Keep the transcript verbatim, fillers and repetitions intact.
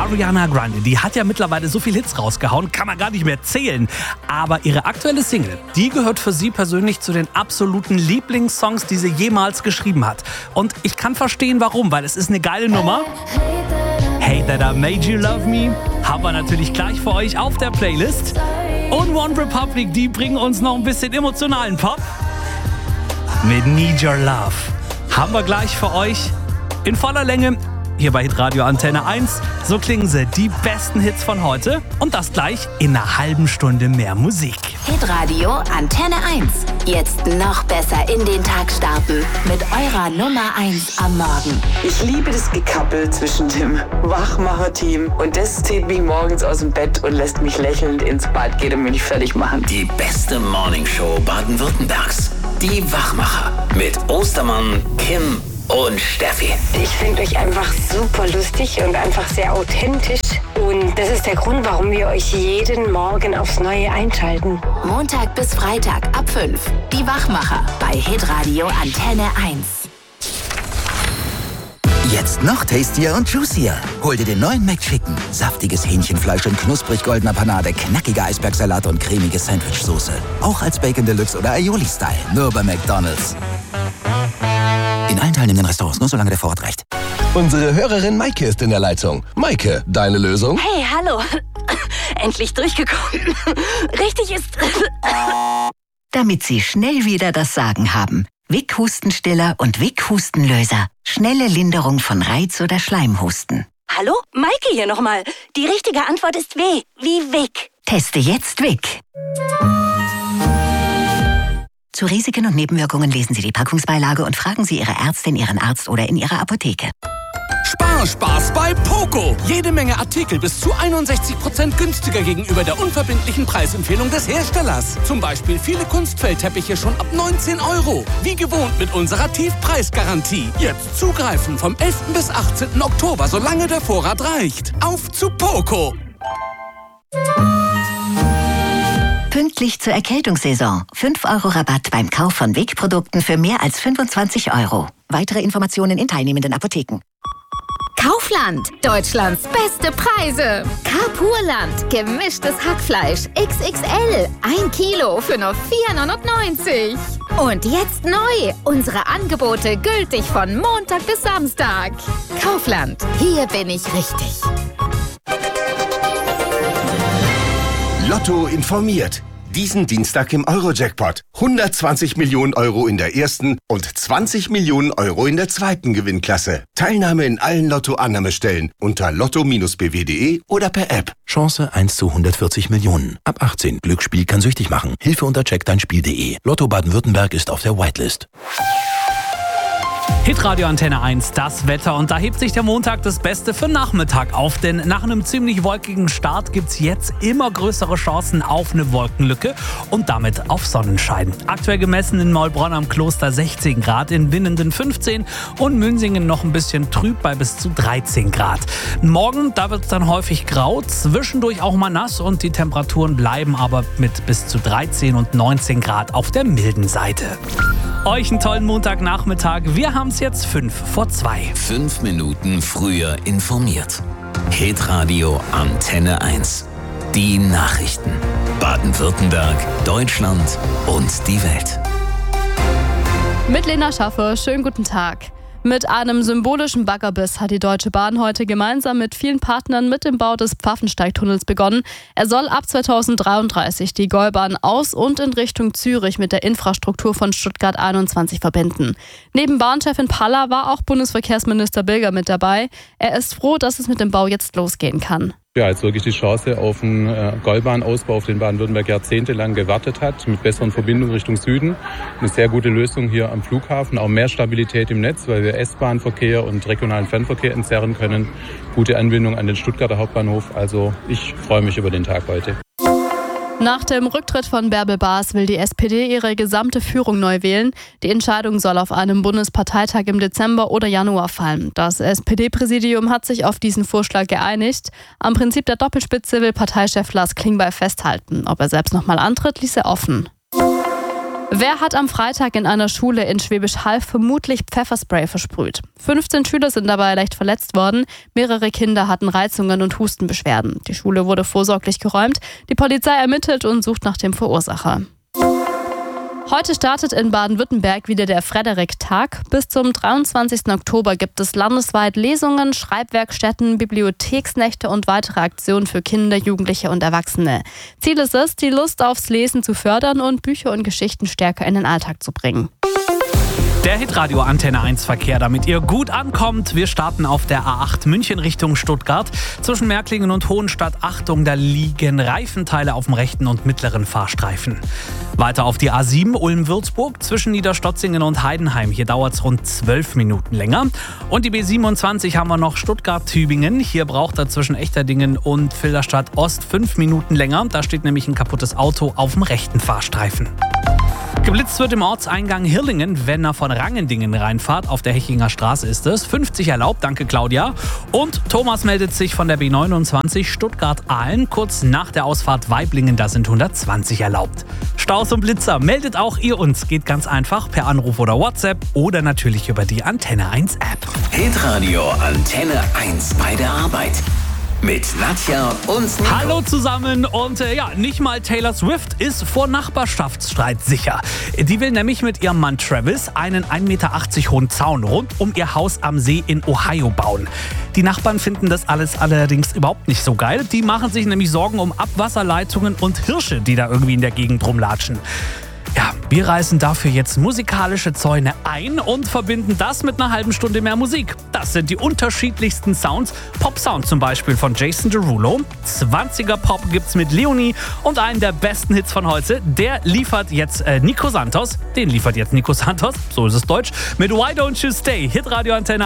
Ariana Grande, die hat ja mittlerweile so viele Hits rausgehauen, kann man gar nicht mehr zählen. Aber ihre aktuelle Single, die gehört für sie persönlich zu den absoluten Lieblingssongs, die sie jemals geschrieben hat. Und ich kann verstehen, warum, weil es ist eine geile Nummer. Hey That I Made You Love Me haben wir natürlich gleich für euch auf der Playlist. Und One Republic, die bringen uns noch ein bisschen emotionalen Pop. Mit Need Your Love haben wir gleich für euch in voller Länge hier bei Hitradio Antenne eins. So klingen sie, die besten Hits von heute. Und das gleich in einer halben Stunde mehr Musik. Hitradio Antenne eins. Jetzt noch besser in den Tag starten mit eurer Nummer eins am Morgen. Ich liebe das Gekappel zwischen dem Wachmacher-Team und das zieht mich morgens aus dem Bett und lässt mich lächelnd ins Bad gehen und mich fertig machen. Die beste Morningshow Baden-Württembergs. Die Wachmacher mit Ostermann, Kim und Steffi. Ich finde euch einfach super lustig und einfach sehr authentisch. Und das ist der Grund, warum wir euch jeden Morgen aufs Neue einschalten. Montag bis Freitag ab fünf. Die Wachmacher bei Hitradio Antenne eins. Jetzt noch tastier und juicier. Hol dir den neuen McChicken. Saftiges Hähnchenfleisch in knusprig goldener Panade, knackiger Eisbergsalat und cremige Sandwichsoße. Auch als Bacon Deluxe oder Aioli-Style. Nur bei McDonald's. In allen teilnehmenden Restaurants, nur solange der Vorrat reicht. Unsere Hörerin Maike ist in der Leitung. Maike, deine Lösung? Hey, hallo. Endlich durchgekommen. Richtig ist... Damit Sie schnell wieder das Sagen haben. Vic Hustenstiller und Vic Hustenlöser. Schnelle Linderung von Reiz- oder Schleimhusten. Hallo? Maike hier nochmal. Die richtige Antwort ist W. Wie Vic. Teste jetzt Vic. Zu Risiken und Nebenwirkungen lesen Sie die Packungsbeilage und fragen Sie Ihre Ärztin, Ihren Arzt oder in Ihrer Apotheke. Sparspaß bei Poco. Jede Menge Artikel bis zu einundsechzig Prozent günstiger gegenüber der unverbindlichen Preisempfehlung des Herstellers. Zum Beispiel viele Kunstfeldteppiche schon ab neunzehn Euro. Wie gewohnt mit unserer Tiefpreisgarantie. Jetzt zugreifen vom elften bis achtzehnten Oktober, solange der Vorrat reicht. Auf zu Poco. Pünktlich zur Erkältungssaison. fünf Euro Rabatt beim Kauf von Vic-Produkten für mehr als fünfundzwanzig Euro. Weitere Informationen in teilnehmenden Apotheken. Kaufland, Deutschlands beste Preise. Carpurland, gemischtes Hackfleisch X X L, ein Kilo für nur vier neunundneunzig. Und jetzt neu, unsere Angebote gültig von Montag bis Samstag. Kaufland, hier bin ich richtig. Lotto informiert. Diesen Dienstag im Euro-Jackpot. hundertzwanzig Millionen Euro in der ersten und zwanzig Millionen Euro in der zweiten Gewinnklasse. Teilnahme in allen Lotto-Annahmestellen unter lotto bindestrich b w punkt de oder per App. Chance eins zu hundertvierzig Millionen. Ab achtzehn. Glücksspiel kann süchtig machen. Hilfe unter check dein spiel punkt de. Lotto Baden-Württemberg ist auf der Whitelist. Hitradio Antenne eins, das Wetter. Und da hebt sich der Montag das Beste für Nachmittag auf. Denn nach einem ziemlich wolkigen Start gibt es jetzt immer größere Chancen auf eine Wolkenlücke und damit auf Sonnenschein. Aktuell gemessen in Maulbronn am Kloster sechzehn Grad, in Winnenden fünfzehn und Münsingen noch ein bisschen trüb bei bis zu dreizehn Grad. Morgen, da wird es dann häufig grau, zwischendurch auch mal nass und die Temperaturen bleiben aber mit bis zu dreizehn und neunzehn Grad auf der milden Seite. Euch einen tollen Montagnachmittag. Wir haben es jetzt fünf vor zwei. Fünf Minuten früher informiert. Hitradio Antenne eins. Die Nachrichten. Baden-Württemberg, Deutschland und die Welt. Mit Lena Schaffer, schönen guten Tag. Mit einem symbolischen Baggerbiss hat die Deutsche Bahn heute gemeinsam mit vielen Partnern mit dem Bau des Pfaffensteigtunnels begonnen. Er soll ab zweitausenddreiunddreißig die Gäubahn aus und in Richtung Zürich mit der Infrastruktur von Stuttgart einundzwanzig verbinden. Neben Bahnchefin Paller war auch Bundesverkehrsminister Bilger mit dabei. Er ist froh, dass es mit dem Bau jetzt losgehen kann. Ja, jetzt wirklich die Chance auf einen äh, Gäubahnausbau, auf den Baden-Württemberg jahrzehntelang gewartet hat, mit besseren Verbindungen Richtung Süden. Eine sehr gute Lösung hier am Flughafen, auch mehr Stabilität im Netz, weil wir S-Bahn-Verkehr und regionalen Fernverkehr entzerren können. Gute Anbindung an den Stuttgarter Hauptbahnhof, also ich freue mich über den Tag heute. Nach dem Rücktritt von Bärbel Baas will die S P D ihre gesamte Führung neu wählen. Die Entscheidung soll auf einem Bundesparteitag im Dezember oder Januar fallen. Das S P D-Präsidium hat sich auf diesen Vorschlag geeinigt. Am Prinzip der Doppelspitze will Parteichef Lars Klingbeil festhalten. Ob er selbst nochmal antritt, ließ er offen. Wer hat am Freitag in einer Schule in Schwäbisch Hall vermutlich Pfefferspray versprüht? fünfzehn Schüler sind dabei leicht verletzt worden. Mehrere Kinder hatten Reizungen und Hustenbeschwerden. Die Schule wurde vorsorglich geräumt. Die Polizei ermittelt und sucht nach dem Verursacher. Heute startet in Baden-Württemberg wieder der Frederik-Tag. Bis zum dreiundzwanzigsten Oktober gibt es landesweit Lesungen, Schreibwerkstätten, Bibliotheksnächte und weitere Aktionen für Kinder, Jugendliche und Erwachsene. Ziel ist es, die Lust aufs Lesen zu fördern und Bücher und Geschichten stärker in den Alltag zu bringen. Der Hitradio Antenne eins Verkehr, damit ihr gut ankommt. Wir starten auf der A acht München Richtung Stuttgart. Zwischen Märklingen und Hohenstadt, Achtung, da liegen Reifenteile auf dem rechten und mittleren Fahrstreifen. Weiter auf die A sieben Ulm-Würzburg zwischen Niederstotzingen und Heidenheim. Hier dauert es rund zwölf Minuten länger. Und die B siebenundzwanzig haben wir noch Stuttgart-Tübingen. Hier braucht er zwischen Echterdingen und Filderstadt Ost fünf Minuten länger. Da steht nämlich ein kaputtes Auto auf dem rechten Fahrstreifen. Geblitzt wird im Ortseingang Hirlingen, wenn er von Rangendingen reinfahrt. Auf der Hechinger Straße ist es. fünfzig erlaubt, danke Claudia. Und Thomas meldet sich von der B neunundzwanzig Stuttgart-Aalen. Kurz nach der Ausfahrt Waiblingen, da sind hundertzwanzig erlaubt. Staus und Blitzer, meldet auch ihr uns. Geht ganz einfach per Anruf oder WhatsApp oder natürlich über die Antenne eins App. Hitradio Antenne eins bei der Arbeit. Mit Nadja und Nico. Hallo zusammen und äh, ja, nicht mal Taylor Swift ist vor Nachbarschaftsstreit sicher. Die will nämlich mit ihrem Mann Travis einen ein Meter achtzig hohen Zaun rund um ihr Haus am See in Ohio bauen. Die Nachbarn finden das alles allerdings überhaupt nicht so geil. Die machen sich nämlich Sorgen um Abwasserleitungen und Hirsche, die da irgendwie in der Gegend rumlatschen. Ja, wir reißen dafür jetzt musikalische Zäune ein und verbinden das mit einer halben Stunde mehr Musik. Das sind die unterschiedlichsten Sounds. Pop-Sound zum Beispiel von Jason Derulo. zwanziger Pop gibt's mit Leonie und einen der besten Hits von heute. Der liefert jetzt äh, Nico Santos. Den liefert jetzt Nico Santos, so ist es deutsch, mit Why Don't You Stay. Hitradio Antenne